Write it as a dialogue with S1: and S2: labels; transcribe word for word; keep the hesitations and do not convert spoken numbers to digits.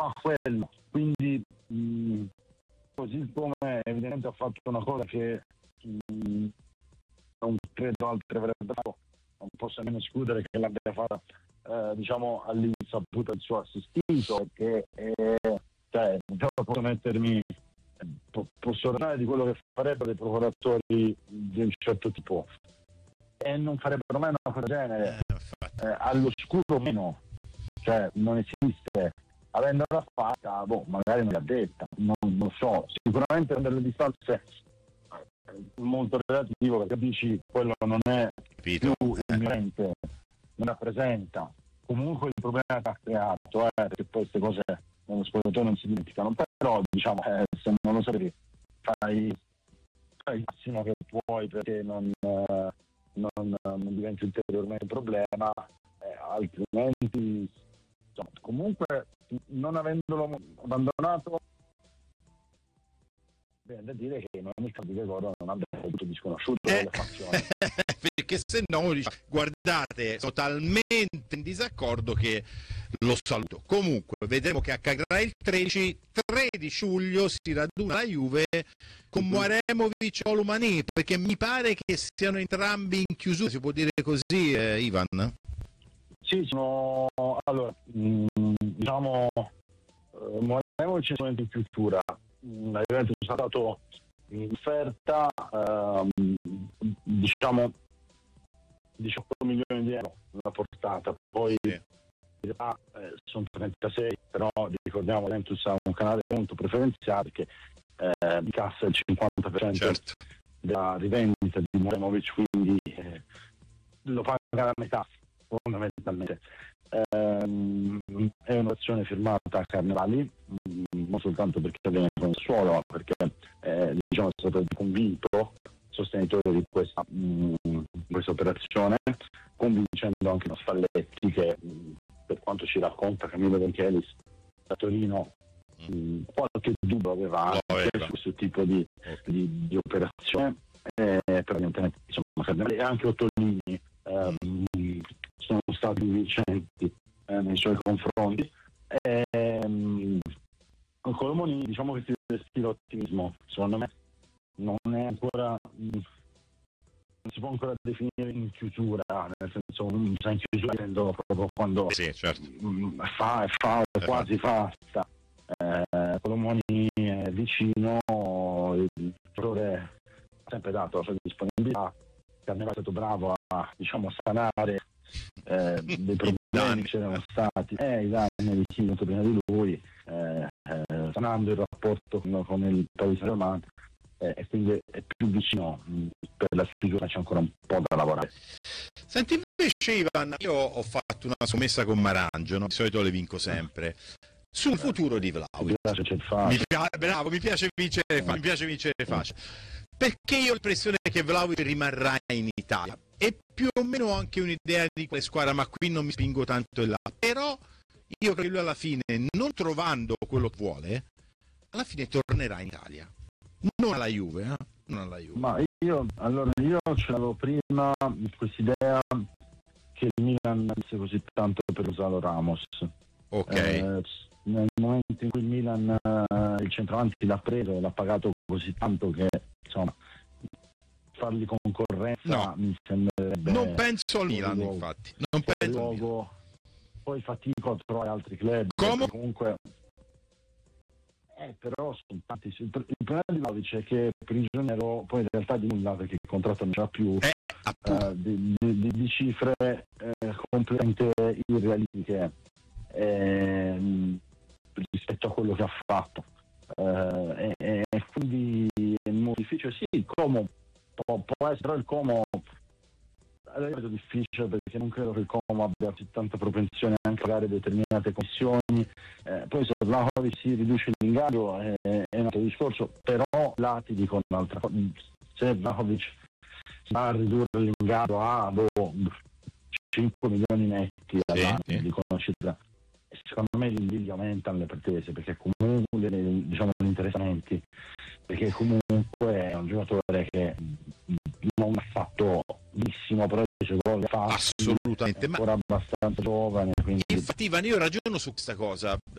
S1: fa quello, quindi mh, così come evidentemente ha fatto una cosa che mh, non credo altri avrebbero fatto, non posso nemmeno escludere che l'abbia fatta eh, diciamo all'insaputa del suo assistito, che eh, cioè, io posso mettermi po- posso ragionare di quello che farebbero dei procuratori di un certo tipo e non farebbero mai una cosa del genere, eh, all'oscuro meno, cioè non esiste. Avendola fatta, boh, magari non l'ha detta, non, non lo so, sicuramente con delle distanze molto relativo, perché capisci, quello non è
S2: Capito.
S1: più imminente, non rappresenta comunque il problema che ha creato, eh, perché poi queste cose nello spogliatoio non si dimenticano, però diciamo eh, se non lo sapevi fai, fai il massimo che puoi perché non, eh, non, non diventi ulteriormente un problema, eh, altrimenti insomma, comunque non avendolo abbandonato, viene da dire che in ogni caso di Gregoro non abbia avuto disconosciuto
S2: eh,
S1: delle fazioni.
S2: perché se no guardate, sono talmente in disaccordo che lo saluto. Comunque vedremo che accadrà il tredici luglio, si raduna la Juve con Mouaremovic o Lumani, perché mi pare che siano entrambi in chiusura, si può dire così, eh, Ivan?
S1: Sì, sono allora mh, diciamo eh, Mouaremovic sono in chiusura, mh, la Juventus è stato in offerta ehm, diciamo diciotto milioni di euro la portata, poi
S2: Sì.
S1: Ah, eh, sono trentasei, però ricordiamo che Juventus ha un canale molto preferenziale che eh, incassa il cinquanta per cento
S2: Certo.
S1: della rivendita di Mouaremovic, quindi eh, lo paga la metà fondamentalmente. Ehm, è un'azione firmata a Carnevali, mh, non soltanto perché avviene con il suolo, ma perché eh, diciamo, è stato convinto sostenitore di questa, mh, questa operazione, convincendo anche lo Spalletti che mh, per quanto ci racconta Camillo De Michelis da Torino mh, qualche dubbio aveva anche
S2: aveva.
S1: su questo tipo di, di, di operazione, eh, però evidentemente insomma Carnevali e anche Ottolini ehm, sono stati vincenti eh, nei suoi confronti. Ehm, con Colomoni diciamo che si respira ottimismo, secondo me non è ancora mh, non si può ancora definire in chiusura, nel senso non sta in chiusura intendo proprio quando
S2: Sì, certo.
S1: mh, fa e fa è quasi fatta. Eh, Colomoni è vicino, il giocatore ha sempre dato la sua disponibilità, Carnevale è stato bravo a diciamo sanare eh, dei problemi che c'erano stati, eh, i danni di chi molto prima di lui, eh, eh, sanando il rapporto con, con il Paris Saint-Germain, eh, e quindi è più vicino, mh, per la chiusura c'è ancora un po' da lavorare.
S2: Senti invece Ivan, io ho fatto una scommessa con Marangio, no? Di solito le vinco sempre, sul futuro di Vlahovic.
S1: Mi piace, c'è il
S2: Mi
S1: facile.
S2: piace, bravo, mi piace vincere, fa- mi piace vincere facile. Perché io ho l'impressione che Vlahovic rimarrà in Italia e più o meno ho anche un'idea di quale squadra, ma qui non mi spingo tanto in là. Però io credo che lui alla fine, non trovando quello che vuole, alla fine tornerà in Italia. Non alla Juve, eh? Non alla Juve.
S1: Ma io, allora, io ce l'avevo prima quest'idea che il Milan avesse così tanto per Gonzalo Ramos.
S2: Ok.
S1: Eh, nel momento in cui il Milan eh, il centravanti l'ha preso e l'ha pagato così tanto che insomma fargli concorrenza
S2: No.
S1: mi sembrerebbe
S2: Non penso al Milan,
S1: luogo,
S2: infatti. Non penso al Milan.
S1: luogo, poi fatico a trovare altri club.
S2: Come?
S1: Comunque eh, però sono tanti. Il, il problema di Vlahovic è che prigioniero poi in realtà di nulla, perché il contratto non ce l'ha più,
S2: Eh, appunto.
S1: eh, di, di, di cifre eh, completamente irrealistiche eh, rispetto a quello che ha fatto, eh, e, e quindi è molto difficile. Sì, il Como può, può essere, però il Como è molto difficile perché non credo che il Como abbia così tanta propensione anche a pagare determinate commissioni. Eh, poi se Vlahovic si riduce l'ingaggio è, è un altro discorso, però là ti dico un'altra cosa: se Vlahovic va a ridurre l'ingaggio a boh, cinque milioni netti all'anno,
S2: Sì, sì.
S1: di conoscenza, secondo me lì aumentano le pretese, perché comunque diciamo gli interessamenti, perché comunque è un giocatore che non ha fatto benissimo, però dice gol fa
S2: Assolutamente,
S1: è ancora
S2: ma
S1: abbastanza giovane, quindi
S2: infatti Ivan, io ragiono su questa cosa,